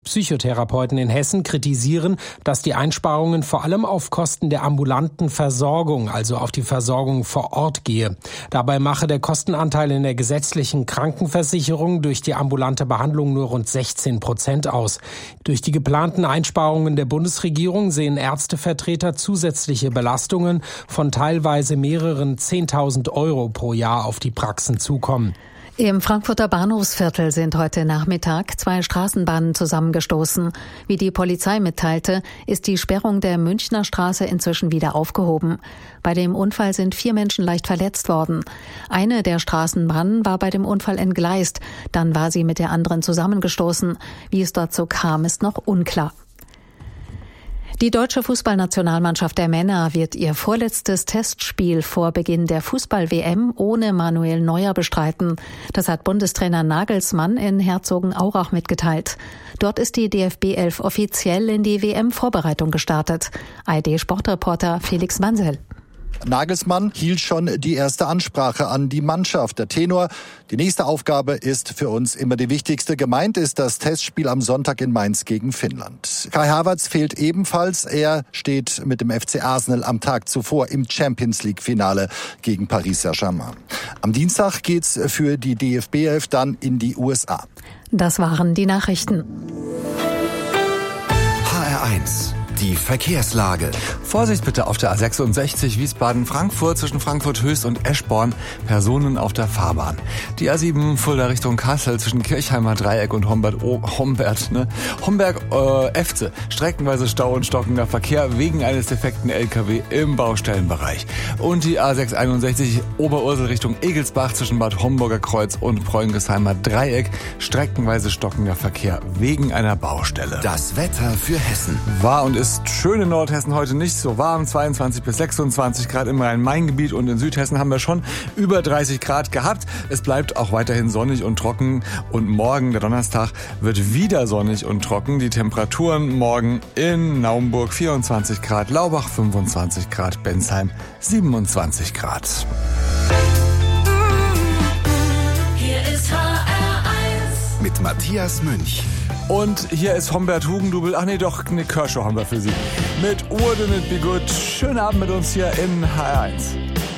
Psychotherapeuten in Hessen kritisieren, dass die Einsparungen vor allem auf Kosten der ambulanten Versorgung, also auf die Versorgung vor Ort gehe. Dabei mache der Kostenanteil in der gesetzlichen Krankenversicherung durch die ambulante Behandlung nur rund 16% aus. Durch die geplanten Einsparungen der Bundesregierung sehen Ärztevertreter zusätzliche Belastungen von teilweise mehreren 10.000 Euro pro Jahr auf die Praxen zukommen. Im Frankfurter Bahnhofsviertel sind heute Nachmittag 2 Straßenbahnen zusammengestoßen. Wie die Polizei mitteilte, ist die Sperrung der Münchner Straße inzwischen wieder aufgehoben. Bei dem Unfall sind 4 Menschen leicht verletzt worden. Eine der Straßenbahnen war bei dem Unfall entgleist. Dann war sie mit der anderen zusammengestoßen. Wie es dazu kam, ist noch unklar. Die deutsche Fußballnationalmannschaft der Männer wird ihr vorletztes Testspiel vor Beginn der Fußball-WM ohne Manuel Neuer bestreiten. Das hat Bundestrainer Nagelsmann in Herzogenaurach mitgeteilt. Dort ist die DFB 11 offiziell in die WM-Vorbereitung gestartet. ARD-Sportreporter Felix Mansell. Nagelsmann hielt schon die erste Ansprache an die Mannschaft. Der Tenor: Die nächste Aufgabe ist für uns immer die wichtigste. Gemeint ist das Testspiel am Sonntag in Mainz gegen Finnland. Kai Havertz fehlt ebenfalls. Er steht mit dem FC Arsenal am Tag zuvor im Champions-League-Finale gegen Paris Saint-Germain. Am Dienstag geht's für die DFB 11 dann in die USA. Das waren die Nachrichten. HR1. Die Verkehrslage. Vorsicht bitte auf der A66 Wiesbaden-Frankfurt zwischen Frankfurt-Höchst und Eschborn. Personen auf der Fahrbahn. Die A7 Fulda Richtung Kassel zwischen Kirchheimer Dreieck und Homberg-Efze. Streckenweise Stau und stockender Verkehr wegen eines defekten LKW im Baustellenbereich. Und die A661 Oberursel Richtung Egelsbach zwischen Bad Homburger Kreuz und Preungesheimer Dreieck. Streckenweise stockender Verkehr wegen einer Baustelle. Das Wetter für Hessen. War und ist schön in Nordhessen heute nicht so warm, 22 bis 26 Grad im Rhein-Main-Gebiet und in Südhessen haben wir schon über 30 Grad gehabt. Es bleibt auch weiterhin sonnig und trocken und morgen, der Donnerstag, wird wieder sonnig und trocken. Die Temperaturen morgen in Naumburg 24 Grad, Laubach 25 Grad, Bensheim 27 Grad. Hier ist HR1 mit Matthias Münch. Und hier ist Humbert Hugendubel. Ach nee, doch, eine Kershaw haben wir für Sie. Mit Wouldn't It Be Good. Schönen Abend mit uns hier in HR1.